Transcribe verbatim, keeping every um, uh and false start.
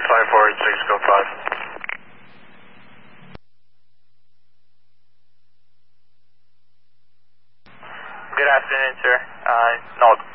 five forward, six, go five. Good afternoon, sir. Uh, no.